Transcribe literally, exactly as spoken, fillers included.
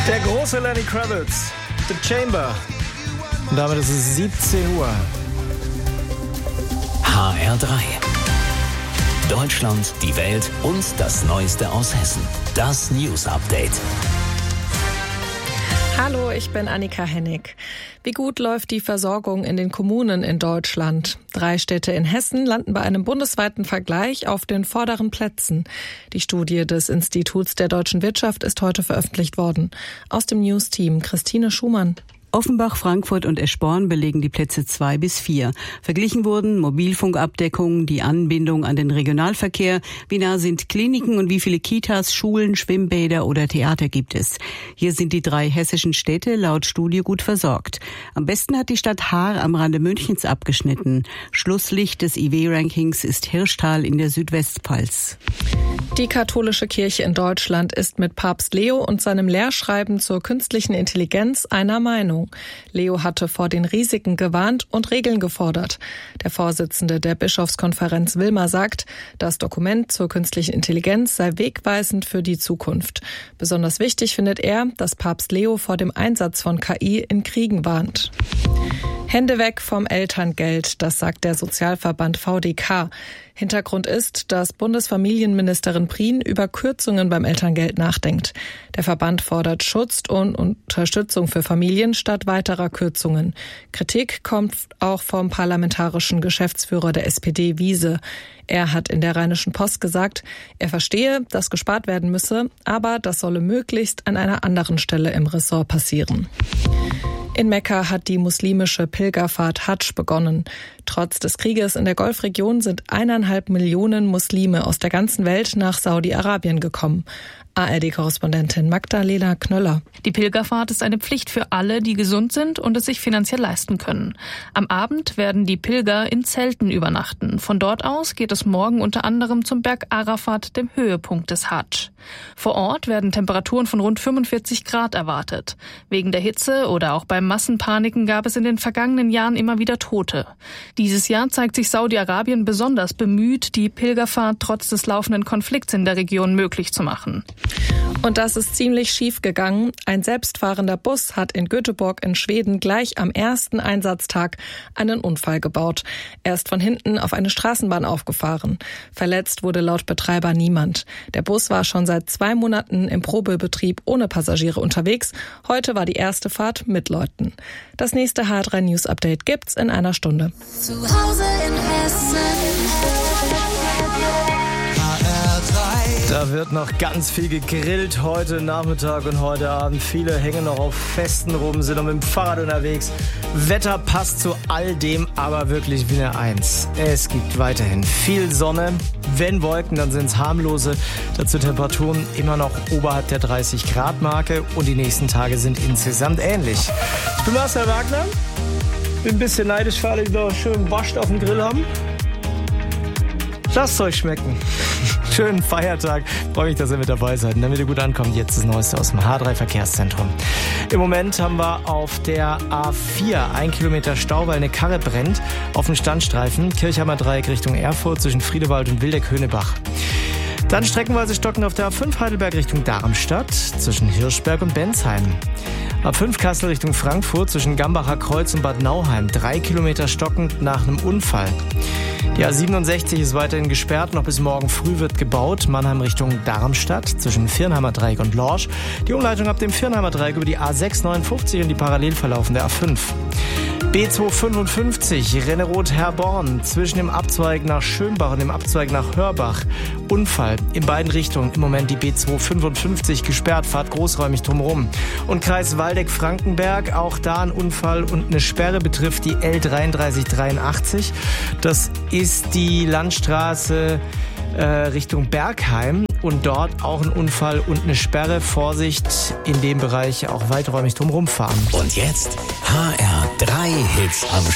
Der große Lenny Kravitz, The Chamber. Und damit ist es siebzehn Uhr. H R drei. Deutschland, die Welt und das Neueste aus Hessen. Das News Update. Hallo, ich bin Annika Hennig. Wie gut läuft die Versorgung in den Kommunen in Deutschland? Drei Städte in Hessen landen bei einem bundesweiten Vergleich auf den vorderen Plätzen. Die Studie des Instituts der deutschen Wirtschaft ist heute veröffentlicht worden. Aus dem News-Team Christine Schumann. Offenbach, Frankfurt und Eschborn belegen die Plätze zwei bis vier. Verglichen wurden Mobilfunkabdeckung, die Anbindung an den Regionalverkehr, wie nah sind Kliniken und wie viele Kitas, Schulen, Schwimmbäder oder Theater gibt es. Hier sind die drei hessischen Städte laut Studie gut versorgt. Am besten hat die Stadt Haar am Rande Münchens abgeschnitten. Schlusslicht des I W-Rankings ist Hirschtal in der Südwestpfalz. Die katholische Kirche in Deutschland ist mit Papst Leo und seinem Lehrschreiben zur künstlichen Intelligenz einer Meinung. Leo hatte vor den Risiken gewarnt und Regeln gefordert. Der Vorsitzende der Bischofskonferenz Wilmer sagt, das Dokument zur künstlichen Intelligenz sei wegweisend für die Zukunft. Besonders wichtig findet er, dass Papst Leo vor dem Einsatz von K I in Kriegen warnt. Hände weg vom Elterngeld, das sagt der Sozialverband V D K. Hintergrund ist, dass Bundesfamilienministerin Prien über Kürzungen beim Elterngeld nachdenkt. Der Verband fordert Schutz und Unterstützung für Familien statt weiterer Kürzungen. Kritik kommt auch vom parlamentarischen Geschäftsführer der S P D, Wiese. Er hat in der Rheinischen Post gesagt, er verstehe, dass gespart werden müsse, aber das solle möglichst an einer anderen Stelle im Ressort passieren. In Mekka hat die muslimische Pilgerfahrt Hadsch begonnen. Trotz des Krieges in der Golfregion sind eineinhalb Millionen Muslime aus der ganzen Welt nach Saudi-Arabien gekommen. A R D-Korrespondentin Magdalena Knöller. Die Pilgerfahrt ist eine Pflicht für alle, die gesund sind und es sich finanziell leisten können. Am Abend werden die Pilger in Zelten übernachten. Von dort aus geht es morgen unter anderem zum Berg Arafat, dem Höhepunkt des Hadsch. Vor Ort werden Temperaturen von rund fünfundvierzig Grad erwartet. Wegen der Hitze oder auch beim Massenpaniken gab es in den vergangenen Jahren immer wieder Tote. Dieses Jahr zeigt sich Saudi-Arabien besonders bemüht, die Pilgerfahrt trotz des laufenden Konflikts in der Region möglich zu machen. Und das ist ziemlich schief gegangen. Ein selbstfahrender Bus hat in Göteborg in Schweden gleich am ersten Einsatztag einen Unfall gebaut. Er ist von hinten auf eine Straßenbahn aufgefahren. Verletzt wurde laut Betreiber niemand. Der Bus war schon seit zwei Monaten im Probebetrieb ohne Passagiere unterwegs. Heute war die erste Fahrt mit Leuten. Das nächste H R drei News Update gibt's in einer Stunde. Zu Hause in Hessen. Da wird noch ganz viel gegrillt heute Nachmittag und heute Abend. Viele hängen noch auf Festen rum, sind noch mit dem Fahrrad unterwegs. Wetter passt zu all dem, aber wirklich wie eine Eins. Es gibt weiterhin viel Sonne. Wenn Wolken, dann sind es harmlose. Dazu Temperaturen immer noch oberhalb der dreißig Grad Marke und die nächsten Tage sind insgesamt ähnlich. Ich bin Marcel Wagner. Bin ein bisschen neidisch für alle, die noch schön wascht auf dem Grill haben. Lasst es euch schmecken. Schönen Feiertag. Freue mich, dass ihr mit dabei seid. Und damit ihr gut ankommt, jetzt das Neueste aus dem H drei Verkehrszentrum. Im Moment haben wir auf der A vier ein Kilometer Stau, weil eine Karre brennt auf dem Standstreifen. Kirchheimer Dreieck Richtung Erfurt zwischen Friedewald und Wildeck-Höhnebach. Dann streckenweise stocken auf der A fünf Heidelberg Richtung Darmstadt zwischen Hirschberg und Bensheim. A fünf Kassel Richtung Frankfurt zwischen Gambacher Kreuz und Bad Nauheim. Drei Kilometer stockend nach einem Unfall. Die A siebenundsechzig ist weiterhin gesperrt, noch bis morgen früh wird gebaut. Mannheim Richtung Darmstadt zwischen Viernheimer Dreieck und Lorsch. Die Umleitung ab dem Viernheimer Dreieck über die A sechs neunundfünfzig und die parallel verlaufende A fünf. B zweihundertfünfundfünfzig Rennerod-Herborn zwischen dem Abzweig nach Schönbach und dem Abzweig nach Hörbach. Unfall in beiden Richtungen. Im Moment die B zweihundertfünfundfünfzig gesperrt, fahrt großräumig drumherum. Und Kreis Waldeck-Frankenberg, auch da ein Unfall und eine Sperre betrifft die L dreiunddreißig dreiundachtzig. Das ist die Landstraße äh, Richtung Bergheim. Und dort auch ein Unfall und eine Sperre. Vorsicht, in dem Bereich auch weiträumig drumherum fahren. Und jetzt H R drei Hits am